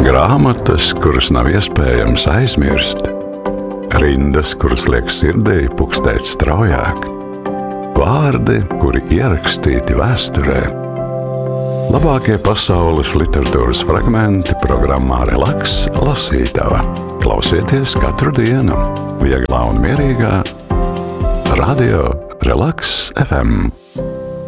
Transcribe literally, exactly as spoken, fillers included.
Grāmatas, kuras nav iespējams aizmirst, rindas, kuras liek sirdī pukstēt straujāk, vārdi, kuri ierakstīti vēsturē. Labākie pasaules literatūras fragmenti programmā Relaks lasītava. Klausieties katru dienu, vieglā un mierīgā Radio Relaks F M.